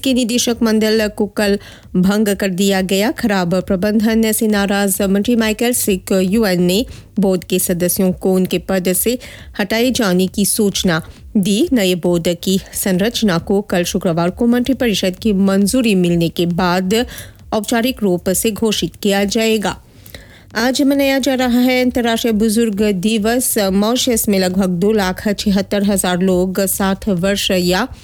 के निदेशक मंडल को कल भंग कर दिया गया। खराब प्रबंधन से नाराज मंत्री माइकल सिक यूएन ने बोर्ड के सदस्यों को उनके पद से हटाए जाने की सूचना दी। नए बोर्ड की संरचना को कल शुक्रवार को मंत्रिपरिषद की मंजूरी मिलने के बाद औपचारिक रूप से घोषित किया जाएगा। आज मनाया जा रहा है अंतर्राष्ट्रीय बुजुर्ग दिवस। मॉरिशस में लगभग 2,76,000 लोग 60 वर्ष या